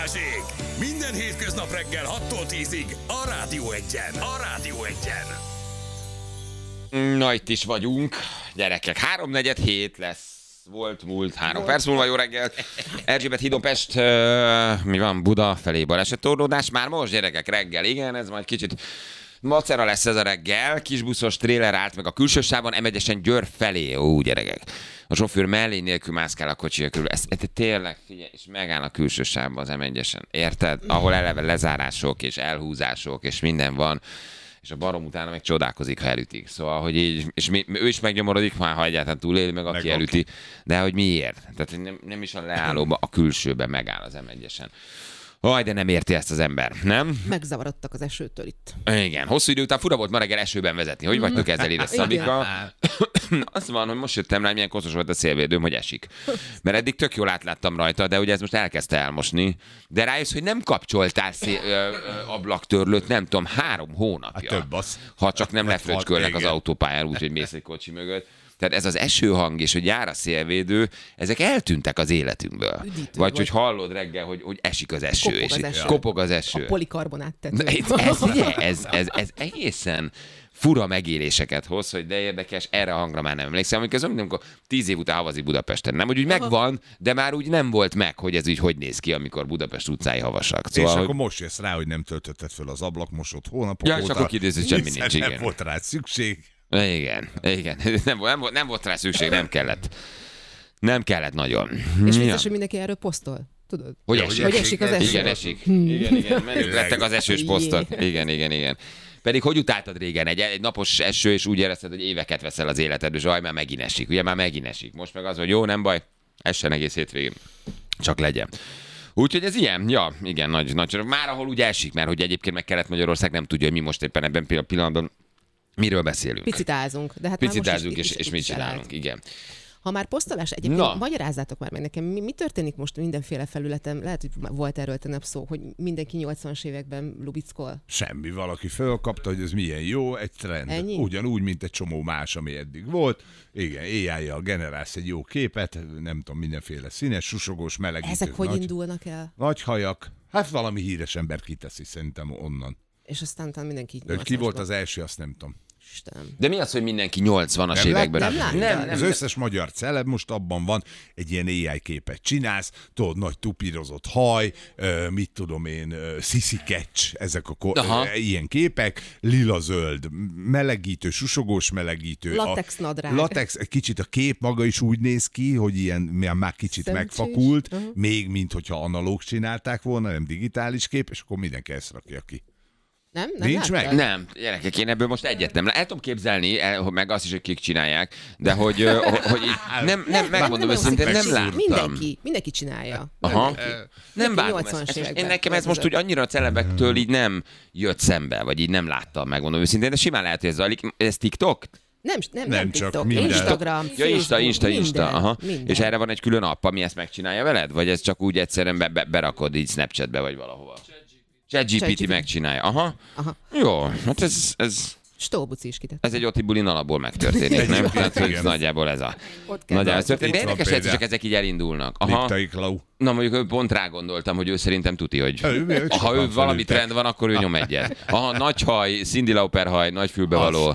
Balázsék! Minden hétköznap reggel 6-tól 10-ig a Rádió Egyen. A Rádió Egyen. Na, itt is vagyunk. Gyerekek, 3:47 lesz. Volt múlt 3 perc múlva, jó reggelt. Erzsébet hídon Pest, mi van, Buda felé balesettorlódás. Már most, gyerekek, reggel, igen, ez majd kicsit macera lesz ez a reggel. Kisbuszos tréler állt meg a külső sávon, M1-esen Győr felé. Ó, gyerekek. A sofőr mellé nélkül mászkál a kocsi körül. Ez tényleg, figyelj, és megáll a külső sávban az M1-esen. Érted? Ahol eleve lezárások és elhúzások és minden van. És a barom utána meg csodálkozik, ha elütik. Szóval, hogy így, és ő is megnyomorodik, már ha egyáltalán túléli meg, aki elüti. De hogy miért? Tehát nem is a leállóba, a külsőben megáll az M1-esen. Aj, de nem érti ezt az ember, nem? Megzavarodtak az esőtől itt. Igen, hosszú idő után fura volt ma reggel esőben vezetni. Hogy vagytok ezzel ide, Szabika? Azt van, hogy most jöttem rá, milyen koszos volt a szélvédőm, hogy esik. Mert eddig tök jól átláttam rajta, de ugye ez most elkezdte elmosni. De rájössz, hogy nem kapcsoltál ablaktörlőt, nem tudom, 3 hónapja. Hát több az. Ha csak nem lefröcskölnek az autópályán úgy, hogy mész egy kocsi mögött. Tehát ez az esőhang és hogy jár a szélvédő, ezek eltűntek az életünkből. Üdítő vagy hogy hallod reggel, hogy esik az eső. Kopog az eső. Kopog az eső. A polikarbonát tető. Ez egészen fura megéléseket hoz, hogy de érdekes, erre a hangra már nem emlékszem. Amikor 10 év után havazik Budapesten. Nem, hogy úgy megvan, de már úgy nem volt meg, hogy ez úgy hogy néz ki, amikor Budapest utcái havasak. Szóval, és akkor most jössz rá, hogy nem töltötted föl az ablakmosót hónapok óta. Ja, és akkor kiderül, semmi nincs, igen. Nem volt rá szükség. Igen. Nem volt rá szükség, nem kellett. Nem kellett nagyon. És biztos, hogy mindenki erről posztol. Tudod? Hogy esik az eső. Igen, esik. Igen. Menjünk lettek az esős posztot. Igen. Pedig hogy utáltad régen egy napos eső, és úgy érezted, hogy éveket veszel az életedből, és már megint esik. Ugye már megint esik. Most meg az, hogy jó, nem baj, essen egész hétvégén. Csak legyen. Úgyhogy ez ilyen, ja, igen, nagy. Már ahol úgy esik, mert hogy egyébként meg Kelet-Magyarország nem tudja, hogy mi most éppen ebben a pillanatban miről beszélünk. Picit ázunk, de hát Picit már ázunk, most és mit csinálunk, igen. Ha már posztolás, egyébként magyarázzátok már meg nekem, mi történik most mindenféle felületen? Lehet, hogy volt erről tegnap szó, hogy mindenki 80-as években lubickol. Semmi, valaki fölkapta, hogy ez milyen jó, egy trend. Ennyi? Ugyanúgy, mint egy csomó más, ami eddig volt. Igen, AI-jal generálsz egy jó képet, nem tudom, mindenféle színes, susogós, melegítő. Ezek hogy indulnak el? Nagy hajak. Hát valami híres ember kiteszi szerintem onnan. És aztán mindenki De hogy ki volt az első, azt nem tudom. Istenem. De mi az, hogy mindenki 80-as években? Nem. Az összes magyar celeb most abban van, egy ilyen AI képet csinálsz, tudod, nagy tupírozott haj, mit tudom én, Sissy Catch, ezek a ilyen képek, lila-zöld, melegítő, susogós melegítő. Latex nadrág. Latex, egy kicsit a kép maga is úgy néz ki, hogy ilyen már kicsit Szemcsés. megfakult, még mint hogyha analóg csinálták volna, nem digitális kép, és akkor mindenki ezt rakja ki. Nem Nincs láttad? meg? Nem, gyerekek, én ebből most egyet nem. El tudom képzelni, meg azt is, hogy kik csinálják, de hogy így, nem, megmondom őszintén, nem láttam. Mindenki csinálja. Aha. Nem vágom 80-as ezt. években. Én nekem ez most úgy annyira a celebektől így nem jött szembe, vagy így nem láttam, megmondom őszintén, de simán lehet, hogy ez zajlik. Ez TikTok? Nem csak TikTok, minden. Instagram, Ja, Facebook, Insta. Aha. minden. És erre van egy külön app, ami ezt megcsinálja veled? Vagy ez csak úgy egyszerűen berakod így Snapchatbe, vagy valahova? ChatGPT megcsinálja. Aha. Jó, hát ez Stóbuci is kitett. egy Oti bulin alapból megtörténik, nem? Tehát, hogy nagyjából ez a... Nagyjából ez történik. De Itt van érdekes, hogy példa. csak ezek így elindulnak. Aha. Liptai Klau. Na mondjuk ő pont rá gondoltam, hogy ő szerintem tuti, hogy Ő ha sokan ő valami felültek. trend van, akkor ő nyom egyet. Aha, nagy haj, Cyndi Lauper haj, nagy fülbevaló.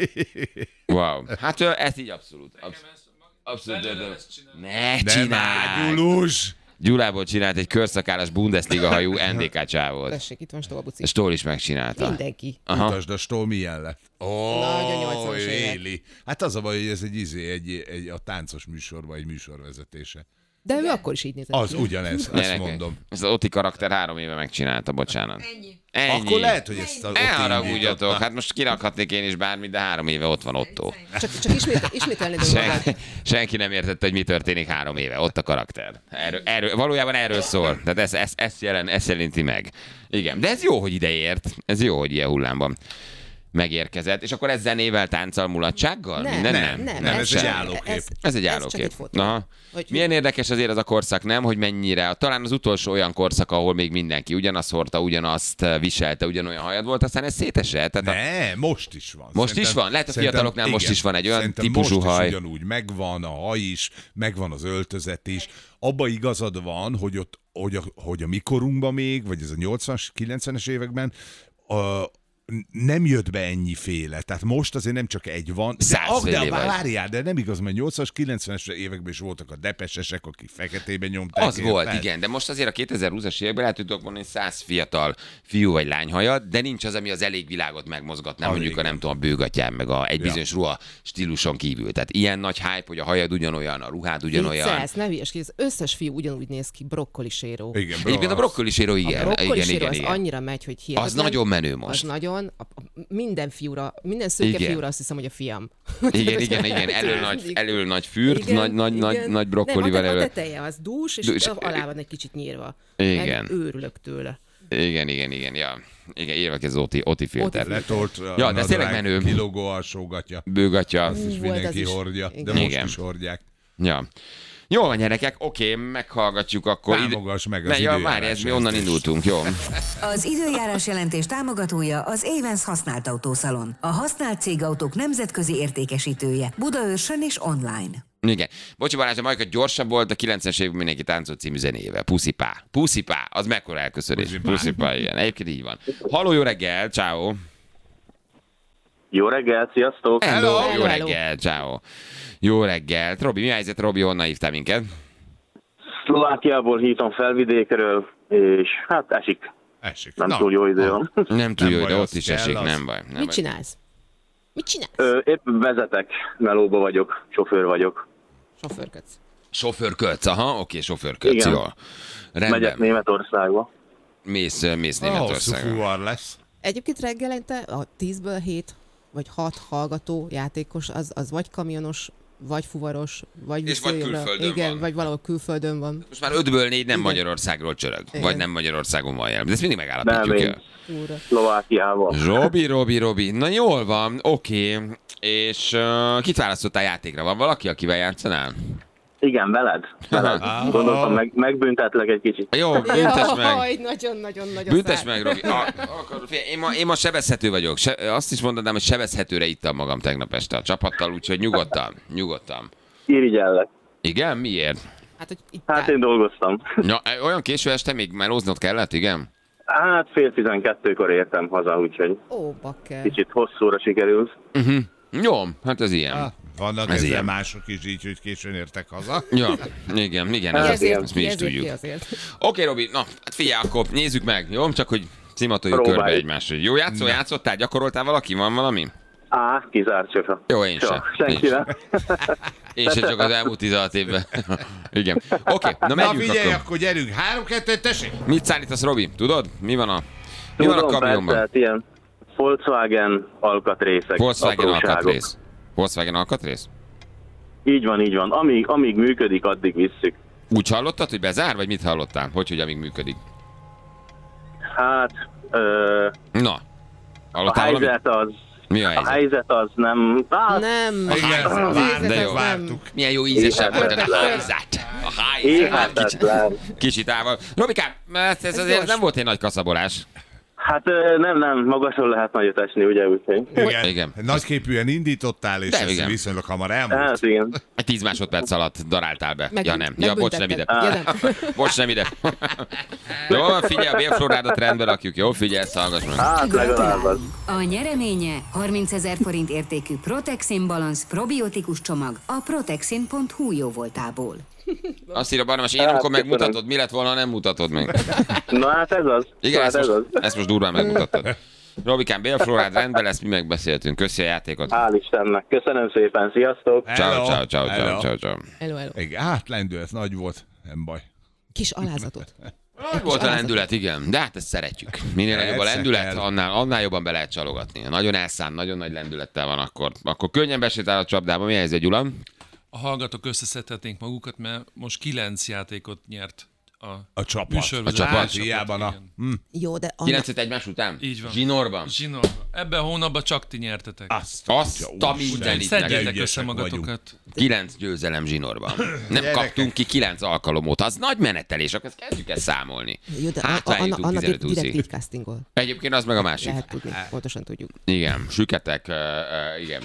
Wow. Hát ez így abszolút. Abszolút. Ne Nem csinálj! ágyulós! Gyulából csinált egy körszakállas Bundesliga hajú NDK csávot. Tessék, itt van Stóbuci. És Tól is megcsinálta. Mindenki. Aha. Mutasd a stól milyen lett. Nagyon 80-as évek. Éli. Hát az a baj, hogy ez egy a táncos műsorban egy műsorvezetése. De ő akkor is így nézett Az ki. ugyanez, azt Gyerekek, mondom. Ez az Oti karakter 3 éve megcsinálta, bocsánat. Ennyi. Akkor lehet, hogy ezt a Elharagudjatok, hát most kirakhatnék én is bármit, de 3 éve ott van Otto. Csak ismételni dolgokat. Senki nem értette, hogy mi történik 3 éve. Ott a karakter. Valójában erről szól. Tehát ezt jelenti meg. Igen, de ez jó, hogy ideért. Ez jó, hogy ilyen hullámban megérkezett, és akkor ez zenével, tánccal, mulatsággal? Nem, ez egy állókép. Ez egy állókép. Milyen érdekes azért az a korszak, nem, hogy mennyire, talán az utolsó olyan korszak, ahol még mindenki ugyanazt hordta, ugyanazt viselte, ugyanolyan hajad volt, aztán ez szétesett. Most is van. Most is van? Lehet a fiataloknál most is van egy olyan típusú most haj. Is ugyanúgy megvan a haj is, megvan az öltözet is. Abba igazad van, hogy a mikorunkban még, vagy ez a 80-as, 90-es években nem jött be ennyiféle. Tehát most azért nem csak egy van. De nem igaz, mert 80-as, 90-es években is voltak a depesesek, akik feketében nyomták. Az volt, igen, de most azért a 2020-as években lehet tudok mondani 100 fiatal fiú vagy lány hajad, de nincs az, ami az elég világot megmozgatná, mondjuk a nem tudom, a bőgatyán, meg egy bizonyos ruha stíluson kívül. Tehát ilyen nagy hype, hogy a hajad ugyanolyan, a ruhád ugyanolyan. Viccelsz, ne hülyeskedj, az összes fiú ugyanúgy néz ki, brokkoliséró. Egyébként a brokkoliséró, igen. A brokkoliséró az annyira megy, hogy hihetetlen. Az nagyon menő most. Az nagyon, minden fiúra, minden szőke fiúra azt hiszem, hogy a fiam. Igen. Elől nagy fürt, nagy brokkolival elől. A teteje az dús, és alá van egy kicsit nyírva. Igen. Meg őrülök tőle. Igen. Ja. Igen, évek ez Oti filter. Letolt, ja, de tényleg menő. Kilógó alsógatja. Bőgatja. Azt is mindenki hordja, de most is hordják. Ja. Jó van, gyerekek, oké, meghallgatjuk akkor. Támogass meg az időjárás. Várj, mi onnan indultunk, jó? Az időjárás jelentés támogatója az Évens használt autószalon. A használt cégautók nemzetközi értékesítője. Budaörsön és online. Igen. Bocsi Balázs, a Majka gyorsabb volt, a 90-es évben mindenki táncolt című zenével. Puszipá, az mekkora elköszönés. Puszipá, igen. Egyébként így van. Halló, jó reggel, ciao. Jó reggel, sziasztok! Hello. Jó reggel, ciao. Jó reggelt. Robi, mi a helyzet? Robi, honnan hívtál minket? Szlovákiából hívom Felvidékről, és hát esik. Nem túl jó idő van. Nem túl jó, de ott is esik, nem baj. Mit csinálsz? Épp vezetek, melóba vagyok, sofőr vagyok. Sofőrködsz. Aha, oké, sofőrködsz, jó. Rendben. Megyek Németországba. Mész Németországba. Fuvar lesz. Egyébként reggelente a 10-ből 7 vagy 6 hallgató játékos, az vagy kamionos, vagy fuvaros, vagy külföldön van. vagy valahol külföldön van. Most már 5-ből 4 nem Magyarországról csörög, vagy nem Magyarországon van jelen. De ezt mindig megállapítjuk. Szlovákiával. Robi. Na jól van, oké. És kit választottál játékra? Van valaki, akivel játszanál? Igen, veled. Gondoltam, megbüntetlek egy kicsit. Jó, büntess meg. Nagyon. Büntess meg, Robi. Én ma sebezhető vagyok. Azt is mondanám, hogy sebezhetőre ittam magam tegnap este a csapattal, úgyhogy nyugodtan. Irigyellek. Igen? Miért? Hát én dolgoztam. Ja, olyan késő este még melóznod kellett, igen? Hát 11:30-kor értem haza, úgyhogy kicsit hosszúra sikerült. Jó, hát ez ilyen. Vannak ezzel mások is így, hogy későn értek haza. Ja, igen, ezt mi is tudjuk. Oké, Robi, na, hát figyelj, akkor nézzük meg, jó? Csak hogy cimatoljuk körbe egymásra. Jó, játszottál, gyakoroltál valaki? Van valami? Kizárt csofa. Jó, én sem. Senkire. Én sem, csak az elmúlt 16 évben. Igen. Oké, na megyünk. Na figyelj, akkor gyerünk. 3-2, tessék! Mit szállítasz, Robi? Tudod? Mi van a kamionban? Persze, ilyen Volkswagen alkatrészek. Volkswagen alkatrész? Így van. Amíg működik, addig visszük. Úgy hallottad, hogy bezár, vagy mit hallottál? Hogy amíg működik? Hát... Na. A helyzet az... Mi a helyzet? A helyzet az nem... Nem. De jó. Vártuk. Milyen jó ízesen mondtad a helyzet. A helyzet. Kicsit ával. Robikám, ez azért nem volt egy nagy kaszabolás. Hát nem, magasról lehet nagyot esni, ugye, úgyhogy. Igen. Nagyképűen indítottál, és ez viszonylag hamar elmúlt. Hát igen. Egy 10 másodperc alatt daráltál be. Ja nem. Ja, bocs, nem ide. Bocs, nem ide. Jó, figyelj, a bélflorádat rendbe rakjuk, jó? Figyelj, hallgass meg. Hát legalább az. A nyereménye 30 000 forint értékű Protexin Balance probiotikus csomag a protexin.hu jóvoltából. Azt írja Barnabás, én amikor megmutatod, mi lett volna, nem mutatod meg. Na hát ez az. Igen, ezt most durván megmutattad. Robikám, bélflorád rendben lesz, mi megbeszéltünk. Köszi a játékot. Hál' Istennek. Köszönöm szépen, sziasztok. Ciao. Hello. Lendület nagy volt, nem baj. Kis alázatot. Nagy volt a lendület, igen, de hát ezt szeretjük. Minél nagyobb a lendület, annál jobban be lehet csalogatni. Nagyon elszánt, nagyon nagy lendülettel van, akkor könnyen besétál a csapdába. Mi a helyzet, Gyula? A hallgatók összeszedhetnénk magukat, mert most 9 játékot nyert a csapat. A csapat. Hiában Jó, de... 9 egymás után? Így van. Zsinórban. Ebben a hónapban csak ti nyertetek. Azt a mindenit. Szedjétek össze magatokat. 9 győzelem zsinórban. Nem kaptunk ki 9 alkalom óta. Az nagy menetelés, akkor kezdjük el számolni. Jó, de Anna direkt így castingol. Egyébként az meg a másik. Lehet tudni, pontosan tudjuk. Igen, süketek, igen,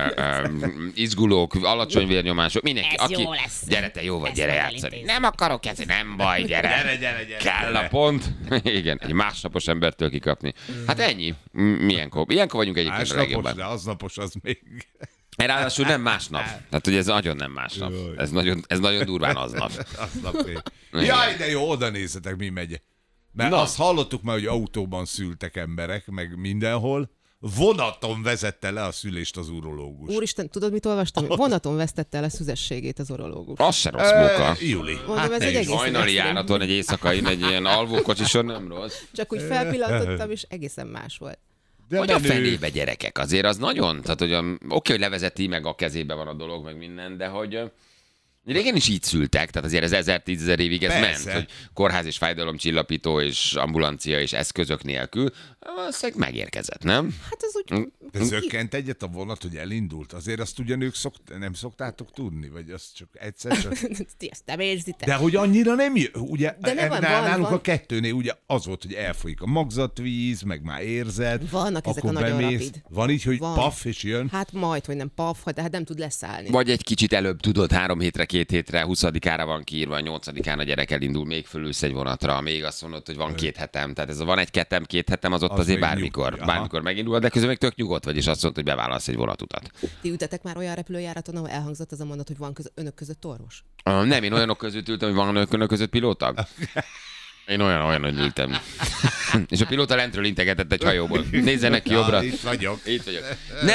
izgulók, alacsony vérnyomások, mindenki, Ez aki... jó lesz. Gyere te, jó vagy, Ezt gyere meg játszani. elintézzük. Nem akarok játszani, nem baj, gyere. Kell a pont. Igen, egy másnapos embertől kikapni. Hát ennyi. Ilyenkor vagyunk egyébként a Másnapos, legjobban. de aznapos az még... Ráadásul nem másnap. Tehát, hogy ez nagyon nem másnap. Ez nagyon durván aznap. Aznap még. Jaj, de jó, oda nézzetek, mi megy. Mert azt hallottuk már, hogy autóban szültek emberek, meg mindenhol. Vonaton vezette le a szülést az urológus. Úristen, tudod, mit olvastam? Vonaton vesztette el a szüzességét az urológus. Az se rossz munka. Júli. Mondom, ez egy egészen Hajnali extrém. járaton egy éjszakain egy ilyen alvókocsison nem rossz. Csak úgy felpillantottam, és egészen más volt. De Hogy a menő. fenébe gyerekek, azért az nagyon, tehát hogy oké, hogy levezeti, meg a kezébe van a dolog, meg minden, de hogy régen is így szültek, tehát azért ez 1000-10 évig ez Persze. ment, hogy kórház és fájdalomcsillapító és ambulancia és eszközök nélkül, valószínűleg megérkezett, nem? Hát ez úgy... De zökkent egyet a vonat, hogy elindult. Azért azt ugyanők nem szoktátok tudni? Vagy azt csak egyszer csak... Ti ezt nem érzitek. De hogy annyira nem jön. Ugye De nem van, nálunk van. a kettőnél ugye az volt, hogy elfolyik a magzatvíz, meg már érzed. Vannak ezek akkor a nagyon bemész. rapid. Van így, hogy Van. paf, és jön. Hát majd, hogy nem paf, de hát nem tud leszállni. Vagy egy kicsit előbb tudod, 3 hétre, 2 hétre, 20-ára van kiírva, 8-án a gyerek elindul, még fölülsz egy vonatra, még azt mondod, hogy van 2 hetem. Tehát ez a van egy 2 hetem, az ott Az azért még bármikor, nyugodt, bármikor megindul, de közben még tök nyugodt vagy, és azt mondod, hogy bevállalsz egy vonatutat. Ti ütetek már olyan repülőjáraton, ahol elhangzott az a mondat, hogy van önök között orvos? Nem, én olyanok között ültem, hogy van önök között pilótag. Én olyan, hogy ültem. És a pilóta lentről integetett egy hajóból. Nézzenek ki jobbra. Itt vagyok. Itt vagyok.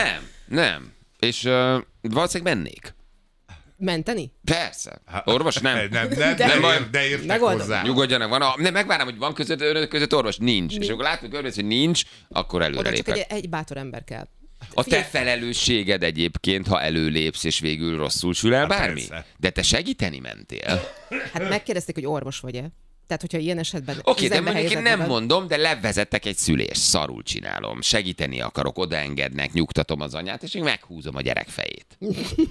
Nem. És valószínűleg mennék. Menteni? Persze. Orvos nem. Nem, baj. de értek Megoldom. hozzá. Nyugodjanak, nem, megvárom, hogy van önök között orvos. Nincs. És akkor látod, hogy nincs, akkor előre Oda csak lépek. egy bátor ember kell. A te felelősséged egyébként, ha előlépsz, és végül rosszul sül el bármi. persze. De te segíteni mentél. Hát megkérdezték, hogy orvos vagy-e? Tehát, hogyha ilyen esetben... Oké, de üzembe mondjuk én helyezed nem magad- mondom, de levezettek egy szülést, szarul csinálom, segíteni akarok, odaengednek, nyugtatom az anyát, és én meghúzom a gyerek fejét.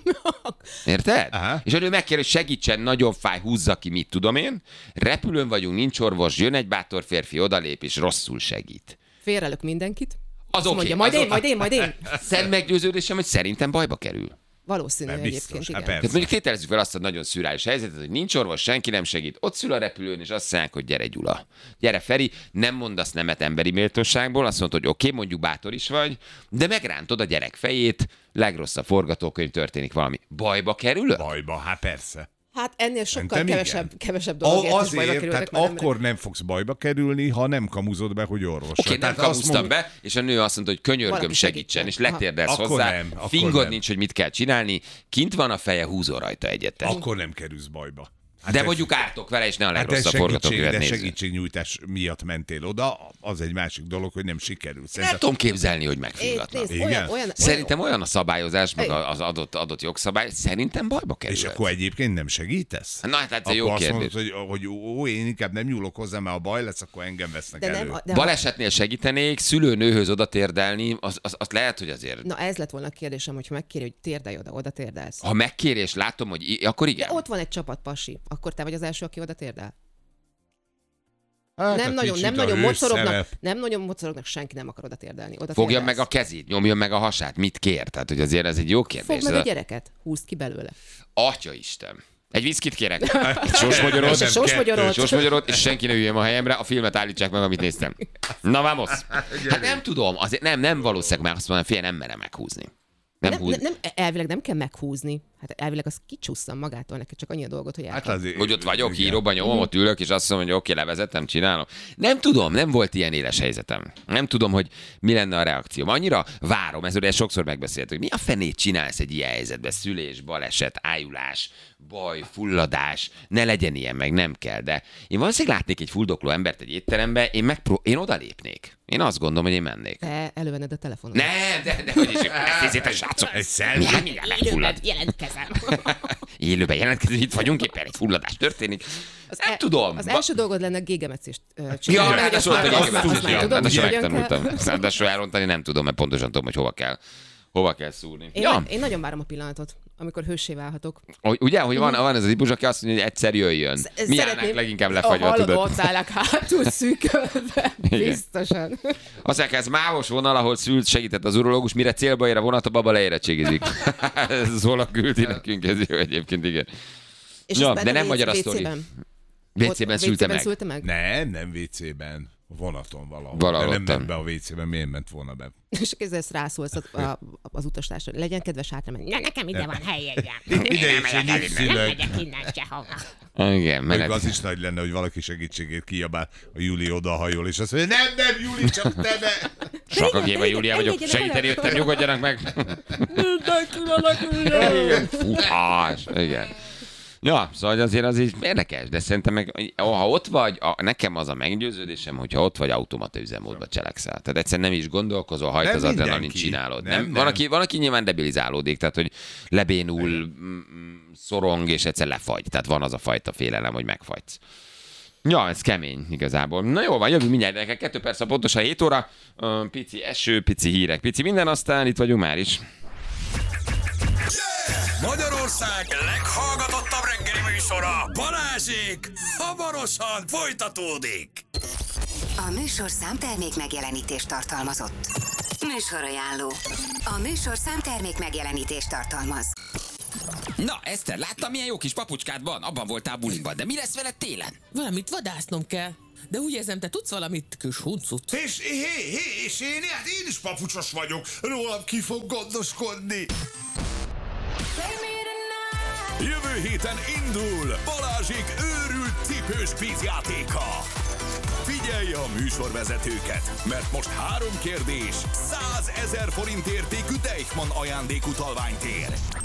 Érted? Aha. És ő megkér, hogy segítsen, nagyon fáj, húzza ki, mit tudom én. Repülőn vagyunk, nincs orvos, jön egy bátor férfi, odalép, és rosszul segít. Félrelök mindenkit. Az Azt oké. mondja, majd az én, majd én. Szent meggyőződésem, hogy szerintem bajba kerül. Valószínű Nem egyébként, biztos, igen. hát persze. Tehát mondjuk tételezzük fel azt a nagyon szürreális helyzetet, hogy nincs orvos, senki nem segít. Ott szül a repülőn, és azt mondják, hogy gyere Gyula. Gyere Feri, nem mondasz nemet emberi méltóságból, azt mondod, hogy oké, mondjuk bátor is vagy, de megrántod a gyerek fejét, legrosszabb forgatókönyv, történik valami. Bajba kerülök? Bajba, hát persze. Hát ennél sokkal Szerintem igen. kevesebb dologért is bajba Azért, kerültek tehát már akkor nem fogsz bajba kerülni, ha nem kamuzod be, hogy orvos. Oké, nem Tehát azt kamusztam mondod- be, és a nő azt mondta, hogy könyörgöm, Valaki segítsen, és segítsen. letérdesz Akkor hozzá. nem, akkor Fingod nem. nincs, hogy mit kell csinálni, kint van a feje, húzol rajta egyet. Akkor nem kerülsz bajba. Hát De te- mondjuk ártok vele, és ne a Hát legrosszabb de forgatókönyvet nézzük. segítségnyújtás miatt mentél oda, az egy másik dolog, hogy nem sikerült. Nem tudom képzelni, hogy Nézd, megfingatnak. Igen. Szerintem olyan a szabályozás, meg az adott jogszabály, szerintem bajba kerül. És akkor egyébként nem segítesz? Na, hát ez Akkor jó azt kérdés. mondod, hogy ó, én inkább nem nyúlok hozzá, mert ha baj lesz, akkor engem vesznek De elő. nem, de Balesetnél segítenék, szülőnőhöz oda térdelni, az lehet, hogy azért. Na ez lett volna a kérdésem, hogy megkéri, hogy térdelj oda térdelsz. Ha megkérés látom, hogy akkor De igen. ott van egy csapat pasi, akkor te vagy az első, aki oda térdel. Hát Nem a nagyon ősszerep. nem nagyon mocorognak, senki nem akar oda térdelni. Oda Fogja térdelsz. meg a kezét, nyomjon meg a hasát, mit kér? Tehát, hogy azért ez egy jó kérdés. Fogd meg Ez a gyereket, húzd ki belőle. Atya Isten. Egy viszkit kérek. Egy sósmagyarót. És egy sósmagyarót. Sósmagyarót, és senki ne üljön a helyemre, a filmet állítsák meg, amit néztem. Na, vamos. Hát nem tudom, azért nem valószínűleg már azt mondom, fél nem merem meghúzni. Elvileg nem kell meghúzni. Hát elvileg az kicsusszan magától, neked csak annyi a dolgot, hogy Hát elkap. azért, Hogy ott vagyok, igen. híróban nyomom, ott ülök, és azt mondom, hogy oké, levezetem, csinálom. Nem tudom, nem volt ilyen éles helyzetem. Nem tudom, hogy mi lenne a reakció. Annyira várom, ezt sokszor megbeszéltük, hogy mi a fenét csinálsz egy ilyen helyzetben? Szülés, baleset, ájulás, baj, fulladás, ne legyen ilyen, meg nem kell. De én valószínűleg látnék egy fuldokló embert egy étterembe, én odalépnék. Én azt gondolom, hogy én mennék. Te elővenned a telefonot. Nem, de hogy is, ezt nézzétek, srácok. Egy selfie. Mindjárt megfullad. Jelentkezem. élőben jelentkezünk, itt vagyunk, éppen egy fulladás történik. Nem tudom. Az első dolgod lenne gégemetszést Ja, csinálni. ráadásul Tudom, ráadásul elrontani nem tudom, mert pontosan tudom, hogy hova kell szúrni. Én nagyon várom a pillanatot, amikor hőssé válhatok. Ugye, hogy van ez az típus, aki azt mondja, hogy egyszer jöjjön. Mi állnánk leginkább lefagyva, tudod? Ott állnak hátul szűkölve, biztosan. Azt mondják, ez mávos vonal, ahol segített az urológus, mire célba ér a vonat, a baba leérettségizik. Ez Zola küldi nekünk, ez jó egyébként, igen. Ja, de nem magyar a sztori. WC-ben szülte meg? Nem WC-ben. A vonaton valahol. Nem ment be a WC-ben, miért ment volna be? És ezt rászólsz az utastársra, legyen kedves hátra, nekem ide van helyjegyem. Ide is egy nyugszülök. Igen, menet. Az is nagy lenne, hogy valaki segítségét kiabál, a Júli odahajol, és azt mondja, nem, Júli, csak te ne! Sakagéva Júlia vagyok, segíteni jöttem, nyugodjanak meg! Mindenki futás, igen. Ja, szóval azért az így érdekes, de szerintem meg, ha ott vagy, nekem az a meggyőződésem, hogyha ott vagy, automata üzemmódba cselekszel. Tehát egyszerűen nem is gondolkozol, hajt az adrenalin csinálod. Nem. Van, aki nyilván debilizálódik, tehát hogy lebénul, szorong, és egyszer lefagy. Tehát van az a fajta félelem, hogy megfagysz. Ja, ez kemény igazából. Na jó van, jövünk mindjárt, neked 2 perc, pontosan 7 óra. Pici eső, pici hírek, pici minden, aztán itt vagyunk már is. Magyarország leghallgatottabb reggeli műsora, Balázsék, hamarosan folytatódik. A műsor számtermék megjelenítést tartalmazott. Műsorajánló. A műsor számtermék megjelenítést tartalmaz. Na, Eszter, láttam, milyen jó kis papucskád van? Abban voltál buliban, de mi lesz veled télen? Valamit vadásznom kell. De úgy érzem, te tudsz valamit, kis huncut. És én is papucsos vagyok. Rólam ki fog gondoskodni. Jövő héten indul Balázsék őrült cipős kvízjátéka. Figyelj a műsorvezetőket, mert most 3 kérdés, 100 000 forint értékű Deichmann ajándékutalványt ér.